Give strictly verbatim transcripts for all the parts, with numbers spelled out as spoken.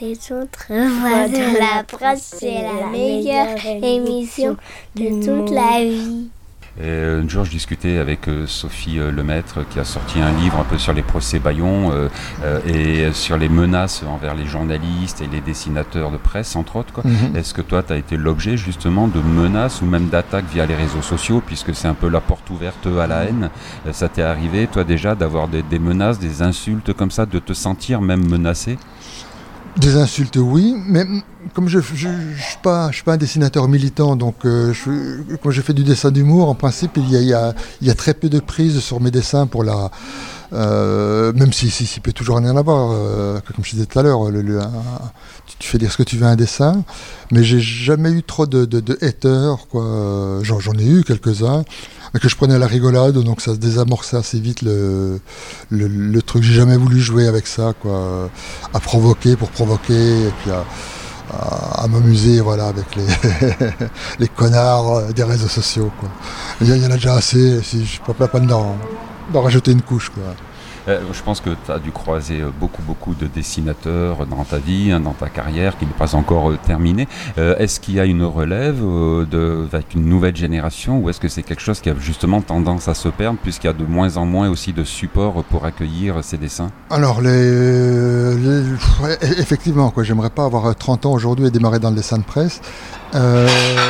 Les autres voix de la presse, c'est la meilleure émission de toute la vie. Et un jour, je discutais avec euh, Sophie euh, Lemaître qui a sorti un livre un peu sur les procès Bayon euh, euh, et sur les menaces envers les journalistes et les dessinateurs de presse, entre autres. Quoi. Mm-hmm. Est-ce que toi, tu as été l'objet justement de menaces ou même d'attaques via les réseaux sociaux, puisque c'est un peu la porte ouverte à la haine? euh, Ça t'est arrivé, toi, déjà, d'avoir des, des menaces, des insultes comme ça, de te sentir même menacé? Des insultes, oui, mais comme je je, je, je suis pas je suis pas un dessinateur militant, donc euh, je, quand je fais du dessin d'humour, en principe, il y a il y a, il y a très peu de prise sur mes dessins pour la euh, même si si, si peut toujours rien avoir, euh, comme je disais tout à l'heure, le, le, un, tu, tu fais dire ce que tu veux à un dessin, mais j'ai jamais eu trop de de, de haters, quoi. J'en, j'en ai eu quelques-uns, mais que je prenais à la rigolade, donc ça se désamorçait assez vite le, le, le truc. J'ai jamais voulu jouer avec ça, quoi, à provoquer pour provoquer, et puis à, à, à m'amuser, voilà, avec les, les connards des réseaux sociaux, quoi. Il y, y en a déjà assez, si je ne peux pas d'en, d'en rajouter une couche, quoi. Euh, je pense que tu as dû croiser beaucoup, beaucoup de dessinateurs dans ta vie, hein, dans ta carrière, qui n'est pas encore euh, terminée. Euh, est-ce qu'il y a une relève euh, de, avec une nouvelle génération, ou est-ce que c'est quelque chose qui a justement tendance à se perdre, puisqu'il y a de moins en moins aussi de supports pour accueillir ces dessins? Alors, les, les, ouais, effectivement, quoi, j'aimerais pas avoir trente ans aujourd'hui et démarrer dans le dessin de presse. Euh,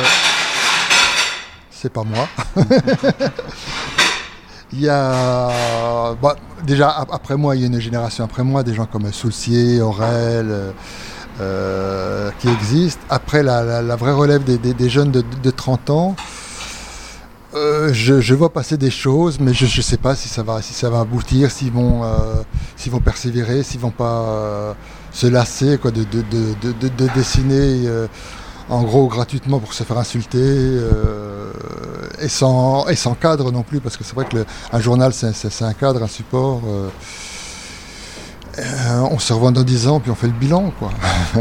c'est pas moi. Il y a, bah, déjà après moi, il y a une génération après moi, des gens comme Soulcier, Aurel, euh, qui existent. Après, la, la, la vraie relève des, des, des jeunes de, de trente ans, euh, je, je vois passer des choses, mais je ne sais pas si ça va, si ça va aboutir, s'ils vont, euh, s'ils vont persévérer, s'ils vont pas euh, se lasser, quoi, de, de, de, de, de, de dessiner. Euh, en gros gratuitement pour se faire insulter, euh, et, sans, et sans cadre non plus, parce que c'est vrai que le, un journal c'est, c'est, c'est un cadre, un support. Euh, euh, on se revoit dans dix ans puis on fait le bilan, quoi.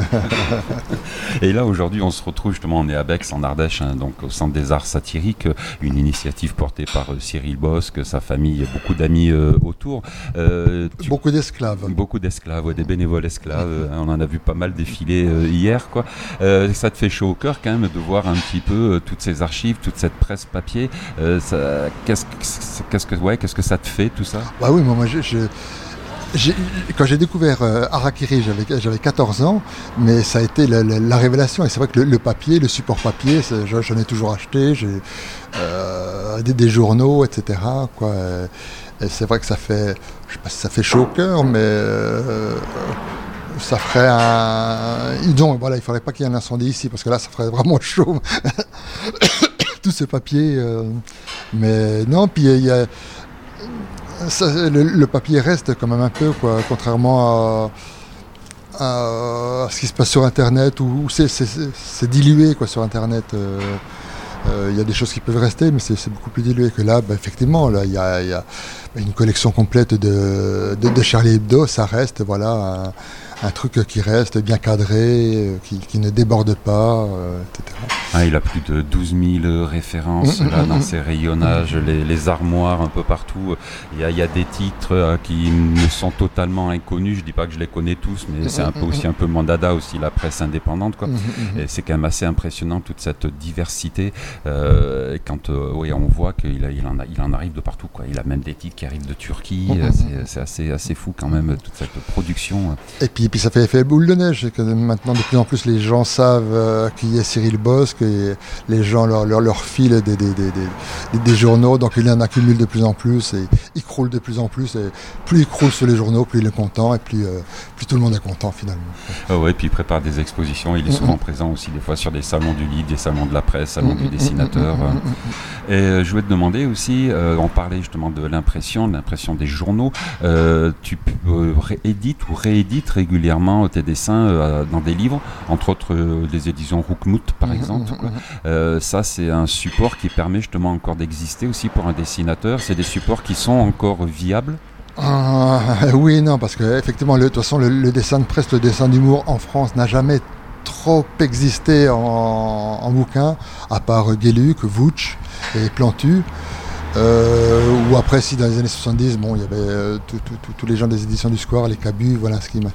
Et là aujourd'hui on se retrouve justement, on est à Bex en Ardèche, hein, donc au Centre des Arts Satiriques, une initiative portée par euh, Cyril Bosque, sa famille, beaucoup d'amis euh, autour. Euh, tu... Beaucoup d'esclaves. Beaucoup d'esclaves, ouais, des bénévoles esclaves. Euh, on en a vu pas mal défiler euh, hier, quoi. Euh, ça te fait chaud au cœur quand même de voir un petit peu euh, toutes ces archives, toute cette presse papier. Euh, ça, qu'est-ce, qu'est-ce que, ouais, qu'est-ce que ça te fait tout ça? Bah oui, moi, moi je, je... J'ai, quand j'ai découvert euh, Harakiri, j'avais, j'avais quatorze ans, mais ça a été la, la, la révélation. Et c'est vrai que le, le papier, le support papier, j'en ai toujours acheté, j'ai euh, des, des journaux, et cetera, quoi. Et c'est vrai que ça fait, je sais pas si ça fait chaud au cœur, mais euh, ça ferait un... Non, voilà, il ne faudrait pas qu'il y ait un incendie ici, parce que là, ça ferait vraiment chaud. Tout ce papier. Euh... Mais non, puis il y a... Ça, le, le papier reste quand même un peu, quoi, contrairement à, à, à ce qui se passe sur Internet, où, où c'est, c'est, c'est dilué, quoi, sur Internet. Il euh, euh, y a des choses qui peuvent rester, mais c'est, c'est beaucoup plus dilué que là. Bah, effectivement, là, il y a, y a une collection complète de, de, de Charlie Hebdo, ça reste, voilà, un, un truc qui reste bien cadré, qui, qui ne déborde pas, euh, et cetera. Ah, il a plus de douze mille références là, dans ses rayonnages, les, les armoires un peu partout. Il y a, il y a des titres euh, qui me sont totalement inconnus. Je dis pas que je les connais tous, mais c'est un peu aussi un peu mon dada aussi, la presse indépendante, quoi. Et c'est quand même assez impressionnant toute cette diversité. Euh, quand euh, oui, on voit qu'il a, il en a, il en arrive de partout, quoi. Il a même des titres qui arrivent de Turquie. Euh, c'est, c'est assez, assez fou quand même toute cette production. Et puis, et puis ça fait effet boule de neige. Que maintenant, de plus en plus, les gens savent euh, qui est Cyril Bosque. Et les gens leur, leur, leur filent des, des, des, des, des journaux, donc ils en accumulent de plus en plus et ils croulent de plus en plus. Et plus ils croulent sur les journaux, plus il est content et plus, euh, plus tout le monde est content finalement. Ah ouais, puis il prépare des expositions, il est souvent mmh. présent aussi des fois sur des salons du livre, des salons de la presse, salons mmh. du dessinateur. Mmh. Et euh, je voulais te demander aussi, euh, on parlait justement de l'impression, de l'impression des journaux. Euh, tu euh, réédites ou réédites régulièrement tes dessins euh, dans des livres, entre autres euh, des éditions Roukmout par mmh. exemple. Euh, ça c'est un support qui permet justement encore d'exister aussi pour un dessinateur. C'est des supports qui sont encore viables? euh, Oui, non, parce que effectivement, de toute façon, le, le dessin de presse, le dessin d'humour en France n'a jamais trop existé en, en bouquin, à part Gueluc, Vouch et Plantu. Euh, ou après, si dans les années soixante-dix, bon, il y avait euh, tous les gens des éditions du Square, les Cabus, voilà ce qui m'a